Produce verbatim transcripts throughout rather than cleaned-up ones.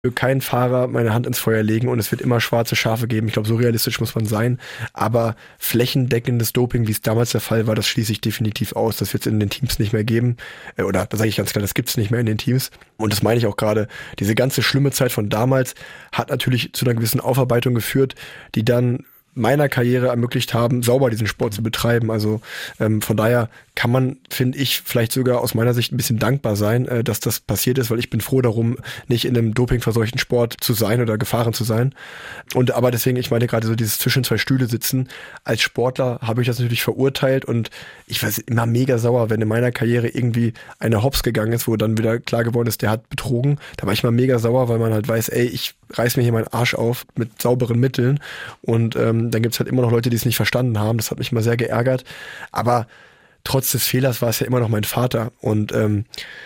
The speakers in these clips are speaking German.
will kein Fahrer meine Hand ins Feuer legen und es wird immer schwarze Schafe geben. Ich glaube, so realistisch muss man sein. Aber flächendeckendes Doping, wie es damals der Fall war, das schließe ich definitiv aus. Das wird es in den Teams nicht mehr geben. Oder da sage ich ganz klar, das gibt es nicht mehr in den Teams. Und das meine ich auch gerade. Diese ganze schlimme Zeit von damals hat natürlich zu einer gewissen Aufarbeitung geführt, die dann meiner Karriere ermöglicht haben, sauber diesen Sport zu betreiben. Also ähm, von daher kann man, finde ich, vielleicht sogar aus meiner Sicht ein bisschen dankbar sein, äh, dass das passiert ist, weil ich bin froh darum, nicht in einem dopingverseuchten Sport zu sein oder gefahren zu sein. Und aber deswegen, ich meine gerade so dieses zwischen zwei Stühle sitzen. Als Sportler habe ich das natürlich verurteilt und ich war immer mega sauer, wenn in meiner Karriere irgendwie einer hops gegangen ist, wo dann wieder klar geworden ist, der hat betrogen. Da war ich mal mega sauer, weil man halt weiß, ey, ich reiß mir hier meinen Arsch auf mit sauberen Mitteln und ähm, dann gibt's halt immer noch Leute, die es nicht verstanden haben. Das hat mich mal sehr geärgert. Aber trotz des Fehlers war es ja immer noch mein Vater. Und ähm,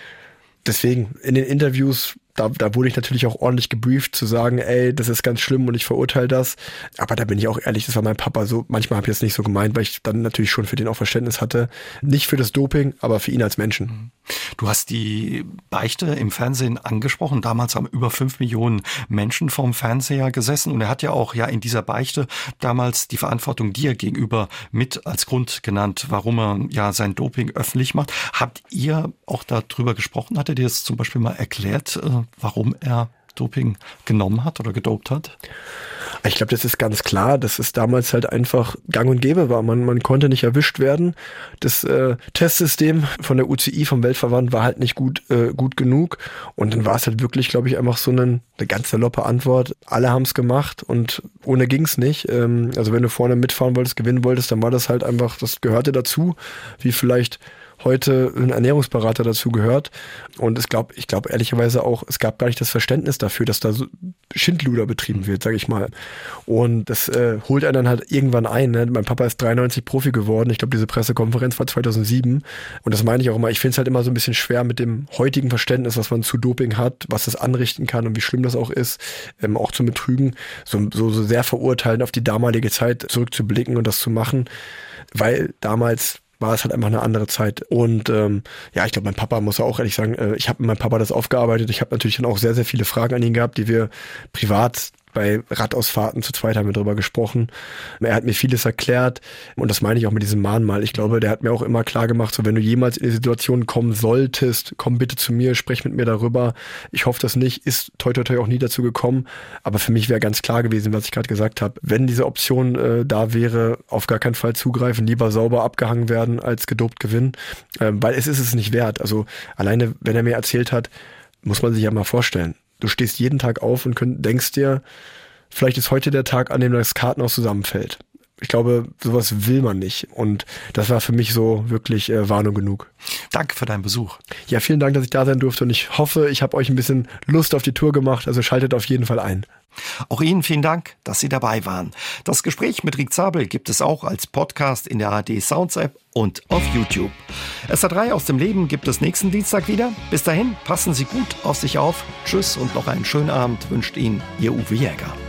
deswegen in den Interviews, da, da wurde ich natürlich auch ordentlich gebrieft, zu sagen, ey, das ist ganz schlimm und ich verurteile das. Aber da bin ich auch ehrlich, das war mein Papa so. Manchmal habe ich das nicht so gemeint, weil ich dann natürlich schon für den auch Verständnis hatte. Nicht für das Doping, aber für ihn als Menschen. Du hast die Beichte im Fernsehen angesprochen. Damals haben über fünf Millionen Menschen vorm Fernseher gesessen. Und er hat ja auch ja in dieser Beichte damals die Verantwortung dir gegenüber mit als Grund genannt, warum er ja sein Doping öffentlich macht. Habt ihr auch darüber gesprochen? Hat er dir das zum Beispiel mal erklärt, warum er Doping genommen hat oder gedopt hat? Ich glaube, das ist ganz klar, dass es damals halt einfach gang und gäbe war. Man, man konnte nicht erwischt werden. Das äh, Testsystem von der U C I, vom Weltverband, war halt nicht gut äh, gut genug. Und dann war es halt wirklich, glaube ich, einfach so eine, eine ganz saloppe Antwort. Alle haben es gemacht und ohne ging's nicht. Ähm, also wenn du vorne mitfahren wolltest, gewinnen wolltest, dann war das halt einfach, das gehörte dazu, wie vielleicht heute ein Ernährungsberater dazu gehört. Und es glaub, ich glaube ehrlicherweise auch, es gab gar nicht das Verständnis dafür, dass da so Schindluder betrieben wird, sage ich mal. Und das äh, holt einen dann halt irgendwann ein. Ne? Mein Papa ist dreiundneunzig Profi geworden. Ich glaube, diese Pressekonferenz war zweitausendsieben. Und das meine ich auch immer. Ich finde es halt immer so ein bisschen schwer mit dem heutigen Verständnis, was man zu Doping hat, was das anrichten kann und wie schlimm das auch ist, ähm, auch zu betrügen, so, so, so sehr verurteilen, auf die damalige Zeit zurückzublicken und das zu machen. Weil damals war es halt einfach eine andere Zeit. Und ähm, ja, ich glaube, mein Papa, muss auch ehrlich sagen, äh, ich habe mit meinem Papa das aufgearbeitet. Ich habe natürlich dann auch sehr, sehr viele Fragen an ihn gehabt, die wir privat bei Radausfahrten zu zweit haben wir drüber gesprochen. Er hat mir vieles erklärt und das meine ich auch mit diesem Mahnmal. Ich glaube, der hat mir auch immer klar gemacht, so wenn du jemals in die Situation kommen solltest, komm bitte zu mir, sprech mit mir darüber. Ich hoffe das nicht, ist toi toi toi auch nie dazu gekommen, aber für mich wäre ganz klar gewesen, was ich gerade gesagt habe. Wenn diese Option äh, da wäre, auf gar keinen Fall zugreifen, lieber sauber abgehangen werden als gedopt gewinnen, äh, weil es ist es nicht wert. Also alleine, wenn er mir erzählt hat, muss man sich ja mal vorstellen. Du stehst jeden Tag auf und könnt, denkst dir, vielleicht ist heute der Tag, an dem das Kartenhaus zusammenfällt. Ich glaube, sowas will man nicht. Und das war für mich so wirklich äh, Warnung genug. Danke für deinen Besuch. Ja, vielen Dank, dass ich da sein durfte. Und ich hoffe, ich habe euch ein bisschen Lust auf die Tour gemacht. Also schaltet auf jeden Fall ein. Auch Ihnen vielen Dank, dass Sie dabei waren. Das Gespräch mit Riek Zabel gibt es auch als Podcast in der A R D Sounds App und auf YouTube. S R drei aus dem Leben gibt es nächsten Dienstag wieder. Bis dahin, passen Sie gut auf sich auf. Tschüss und noch einen schönen Abend wünscht Ihnen Ihr Uwe Jäger.